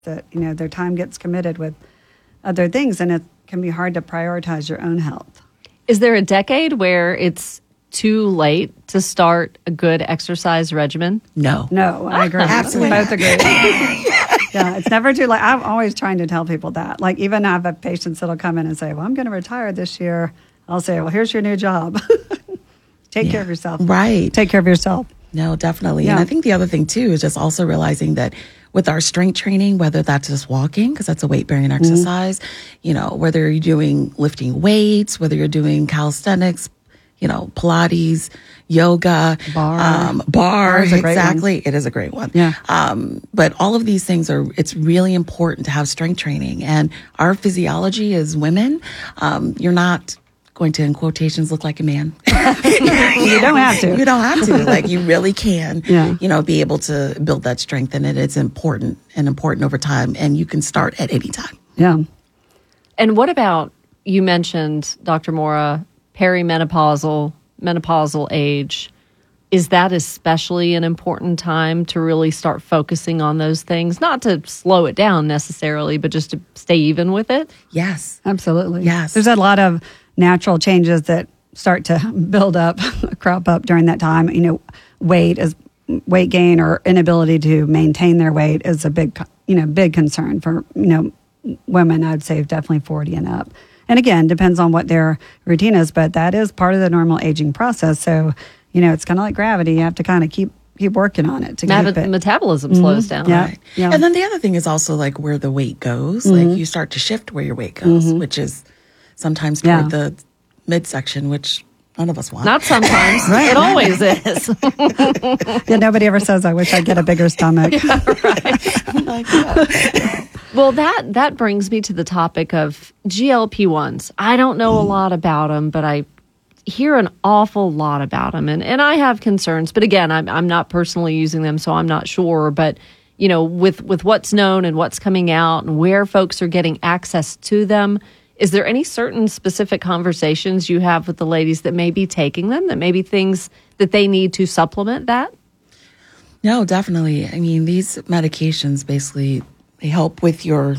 that, their time gets committed with other things, and it can be hard to prioritize your own health. Is there a decade where it's too late to start a good exercise regimen? No, I agree. Absolutely. We both agree. Yeah, it's never too late. I'm always trying to tell people that. Like, even I have patients that'll come in and say, well, I'm going to retire this year. I'll say, well, here's your new job. Take care of yourself. Right. Take care of yourself. No, definitely. Yeah. And I think the other thing, too, is just also realizing that with our strength training, whether that's just walking, because that's a weight-bearing exercise, whether you're doing lifting weights, whether you're doing calisthenics, Pilates, yoga, bar, exactly. It is a great one. Yeah. But all of these things it's really important to have strength training. And our physiology as women, you're not going to, in quotations, look like a man. You don't have to. You don't have to. Like, you really can, be able to build that strength. And it's important over time. And you can start at any time. Yeah. And what about, you mentioned, Dr. Mora, menopausal age. Is that especially an important time to really start focusing on those things? Not to slow it down necessarily, but just to stay even with it? Yes. Absolutely. Yes. There's a lot of natural changes that start to build up, crop up during that time. Weight gain or inability to maintain their weight is a big concern for, women. I'd say definitely 40 and up. And again, depends on what their routine is, but that is part of the normal aging process. So, it's kind of like gravity. You have to kind of keep working on it to keep it. Metabolism slows down. Yeah. Right? Yeah. And then the other thing is also like where the weight goes. Like, you start to shift where your weight goes, which is sometimes toward the midsection, which none of us want. Not sometimes. Right. It always is. Yeah, nobody ever says, I wish I get a bigger stomach. Well, that brings me to the topic of GLP-1s. I don't know a lot about them, but I hear an awful lot about them. And I have concerns. But again, I'm not personally using them, so I'm not sure. But, with what's known and what's coming out and where folks are getting access to them, is there any certain specific conversations you have with the ladies that may be taking them, that may be things that they need to supplement that? No, definitely. I mean, these medications basically, they help with your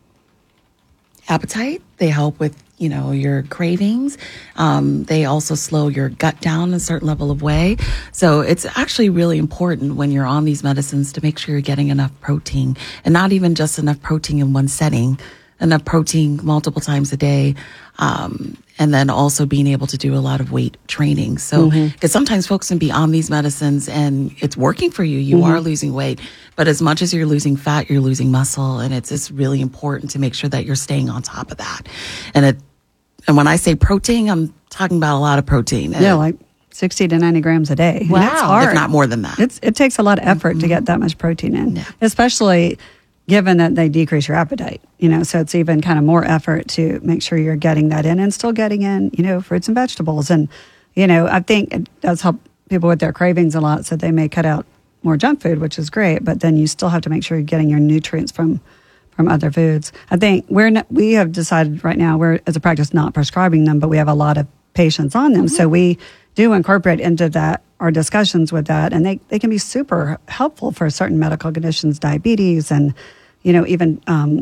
appetite. They help with, your cravings. They also slow your gut down a certain level of way. So it's actually really important when you're on these medicines to make sure you're getting enough protein, and not even just enough protein in one setting, enough protein multiple times a day. And then also being able to do a lot of weight training. So, because sometimes folks can be on these medicines and it's working for you. You are losing weight, but as much as you're losing fat, you're losing muscle. And it's really important to make sure that you're staying on top of that. And when I say protein, I'm talking about a lot of protein. Yeah, like 60 to 90 grams a day. Wow. And it's hard. If not more than that. It takes a lot of effort to get that much protein in, especially given that they decrease your appetite, so it's even kind of more effort to make sure you're getting that in and still getting in, fruits and vegetables. And, I think it does help people with their cravings a lot. So they may cut out more junk food, which is great, but then you still have to make sure you're getting your nutrients from other foods. I think we have decided right now, we're as a practice not prescribing them, but we have a lot of patients on them. So we do incorporate into that our discussions with that, and they can be super helpful for certain medical conditions, diabetes, and even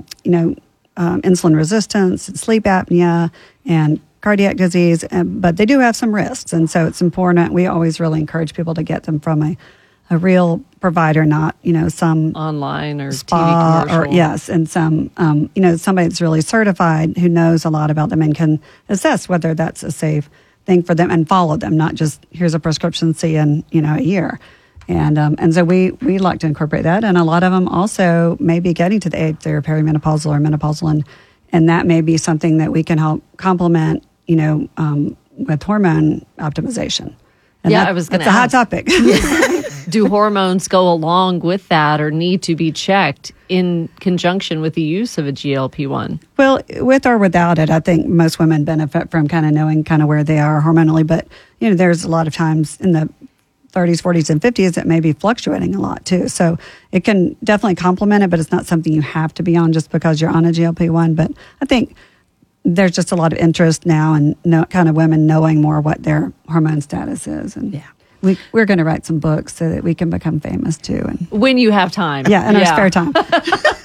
insulin resistance, sleep apnea, and cardiac disease. But they do have some risks, and so it's important. We always really encourage people to get them from a real provider, not some online or spa TV commercial. And some somebody that's really certified who knows a lot about them and can assess whether that's a safe thing for them and follow them, not just here's a prescription, see you in a year. And so we like to incorporate that, and a lot of them also may be getting to the age they're perimenopausal or menopausal, and that may be something that we can help complement with hormone optimization. And I was going to ask. It's a hot topic. Do hormones go along with that or need to be checked in conjunction with the use of a GLP-1? Well, with or without it, I think most women benefit from kind of knowing kind of where they are hormonally. But, there's a lot of times in the 30s, 40s, and 50s that may be fluctuating a lot too. So it can definitely complement it, but it's not something you have to be on just because you're on a GLP-1. But I think there's just a lot of interest now and kind of women knowing more what their hormone status is. And we're going to write some books so that we can become famous too. And when you have time. Yeah, in our spare time.